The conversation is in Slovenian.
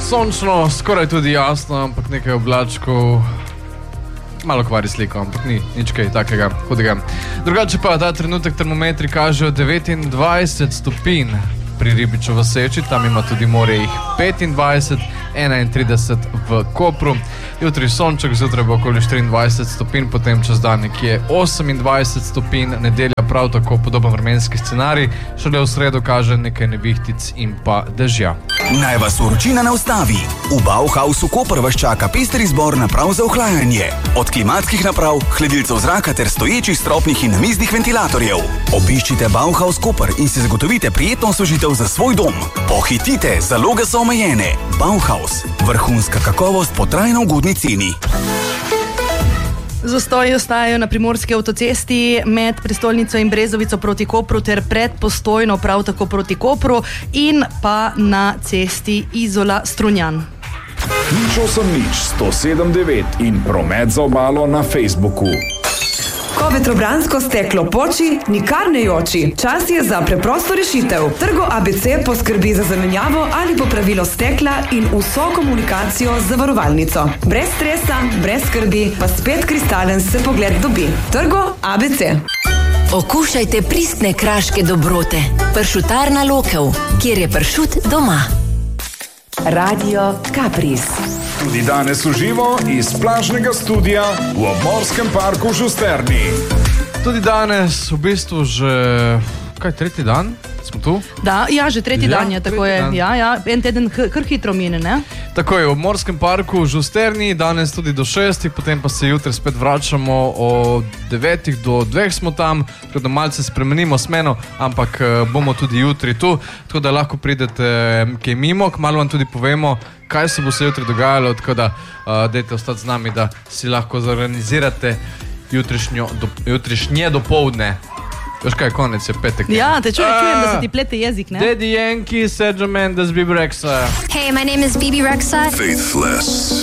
sončno, skoraj tudi jasno, ampak nekaj oblačkov. Malo kvari sliko, ampak ni nič kaj takega hudega. Drugače pa ta trenutek termometri kažejo 29 stopinj pri Ribiču v Seči, tam ima tudi morje jih 25, 31 v Kopru. Jutri sonček, zjutraj bo okoli 24 stopinj, potem čez dan nekje 28 stopinj, nedelja prav tako podoben vremenski scenarij, šele v sredo kaže nekaj nevihtic in pa dežja. Naj vas vročina ne ustavi. V Bauhausu Koper vas čaka pester izbor naprav za ohlajanje. Od klimatskih naprav, hladilcev zraka ter stoječih stropnih in namiznih ventilatorjev. Obiščite Bauhaus Koper in si zagotovite prijetno osvežitev za svoj dom. Pohitite, zaloge so omejene. Bauhaus, vrhunska kakovost po trajno ugodni ceni. Zastoji ostajajo na primorski avtocesti med prestolnico in Brezovico proti Kopru ter pred Postojno prav tako proti Kopru in pa na cesti Izola-Strunjan. Nič 107.9 in promet za obalo na Facebooku. Ko vetrobransko steklo poči, nikar ne joči. Čas je za preprosto rešitev. Trgo ABC poskrbi za zamenjavo ali popravilo stekla in vso komunikacijo z zavarovalnico. Brez stresa, brez skrbi, pa spet kristalen se pogled dobi. Trgo ABC. Okušajte pristne kraške dobrote. Pršutarna Lokev, kjer je pršut doma. Radio Kapris. Tudi danes v živo iz plažnega studia v obmorskem parku v Žusterni. Tudi danes, v bistvu že, tretji dan smo tu? Da, ja, že tretji dan je, tako je. Dan. Ja, en teden kar hitro mine, ne? Tako je, v obmorskem parku v Žusterni, danes tudi do 6, potem pa se jutri spet vračamo od 9 do 2 smo tam, tako da malce spremenimo smeno, ampak bomo tudi jutri tu, tako da lahko pridete kaj mimo, malo vam tudi povemo, kaj se bo se jutri dogajalo, tako da dajte ostati z nami, da si lahko zorganizirate jutrišnje dopoldne. Veš kaj, konec je petek. Ja, te čujem, da se ti plete jezik, ne? Daddy Yankee, Sergio Mendes, Bibi Rexha. Hey, my name is Bibi Rexha. Faithless.